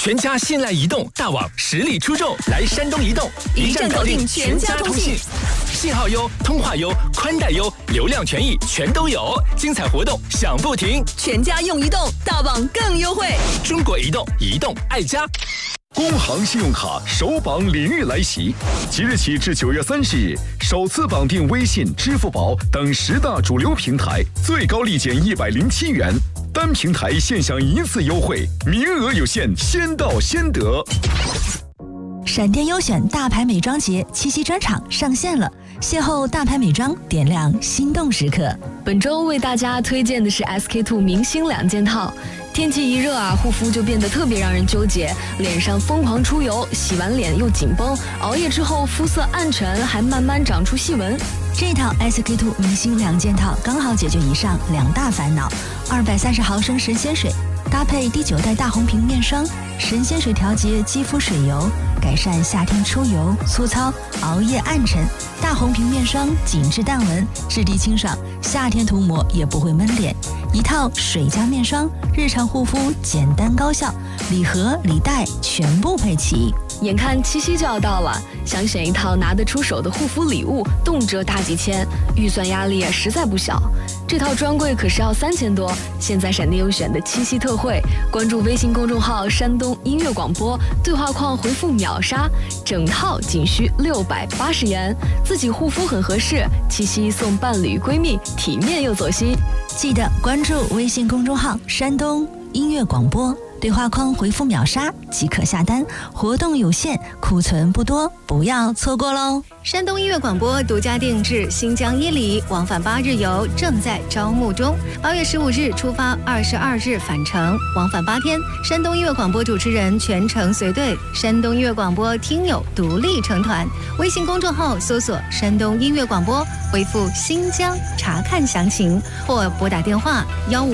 全家信赖移动，大网实力出众，来山东移动，一站搞定全家通信，信号优，通话优，宽带优，流量权益全都有，精彩活动享不停， 全家用移动，大网更优惠。 中国移动，移动爱家。 工行信用卡首绑领日来袭，即日起至9月30日，首次绑定微信、支付宝等10大主流平台，最高立减107元，单平台现享1次优惠，名额有限，先到先得。 闪电优选大牌美妆节七夕专场上线了，邂逅大牌美妆，点亮心动时刻。 本周为大家推荐的是 SK-II 明星2件套。天气一热啊，护肤就变得特别让人纠结，脸上疯狂出油，洗完脸又紧绷，熬夜之后肤色暗沉，还慢慢长出细纹。 这套 SK-II 明星2件套刚好解决以上2大烦恼。230毫升神仙水搭配第9代大红瓶面霜，神仙水调节肌肤水油，改善夏天出油、粗糙、熬夜暗沉。大红瓶面霜紧致淡纹，质地清爽，夏天涂抹也不会闷脸。一套水加面霜，日常护肤简单高效，礼盒礼袋全部配齐。 眼看七夕就要到了，想选一套拿得出手的护肤礼物，动辄大几千，预算压力实在不小。这套专柜可是要3000多，现在闪电优选的七夕特惠，关注微信公众号山东音乐广播，对话框回复秒杀，整套仅需680元，自己护肤很合适，七夕送伴侣闺蜜，体面又走心。 记得关注微信公众号山东音乐广播，对话框回复秒杀即可下单，活动有限，库存不多，不要错过喽！ 山东音乐广播独家定制新疆伊犁往返8日游正在招募中，8月15日出发，22日返程，往返8天。山东音乐广播主持人全程随队，山东音乐广播听友独立成团。微信公众号搜索山东音乐广播，回复新疆查看详情，或拨打电话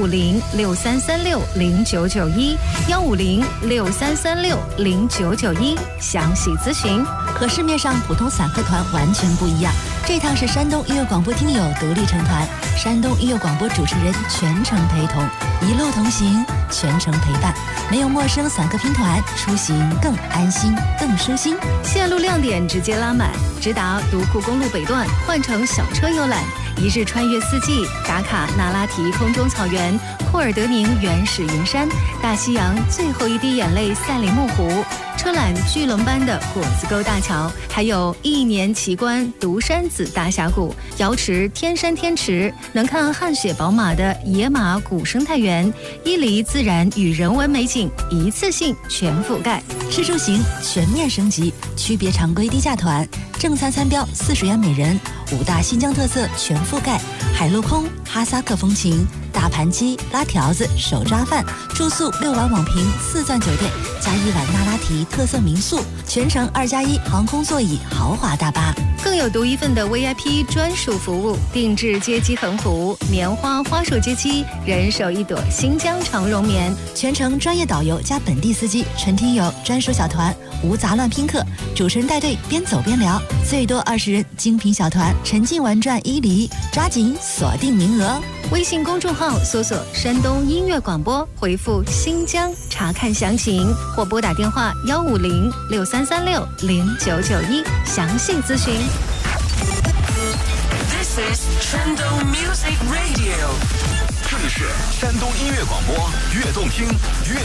150-6336-0991，150-6336-0991，详细咨询。 和市面上普通散客团完全不一样，这趟是山东音乐广播听友独立成团，山东音乐广播主持人全程陪同，一路同行，全程陪伴，没有陌生散客拼团，出行更安心更舒心。 线路亮点直接拉满，直达独库公路北段，换乘小车游览，一日穿越4季，打卡那拉提空中草原、库尔德宁原始云山、大西洋最后一滴眼泪赛里木湖，车缆巨轮般的果子沟大桥，还有1年奇观独山子大峡谷、瑶池天山天池，能看汗血宝马的野马古生态园，伊犁自然与人文美景一次性全覆盖。 吃住行全面升级，区别常规低价团，正餐餐标40元每人，5大新疆特色全覆盖，海陆空、哈萨克风情、大盘鸡、拉条子、手抓饭，住宿6晚网评4钻酒店加1晚那拉提特色民宿，全程2+1航空座椅豪华大巴， 更有独一份的 VIP 专属服务，定制接机横幅、棉花花束接机，人手1朵新疆长绒棉， 全程专业导游加本地司机，纯听友专属小团，无杂乱拼客，主持人带队边走边聊，最多20人精品小团，沉浸玩转伊犁，抓紧锁定名额。 微信公众号搜索山东音乐广播，回复新疆查看详情，或拨打电话150-6336-0991，详细咨询。 This is 山东 Music Radio， 这里是山东音乐广播，越动听越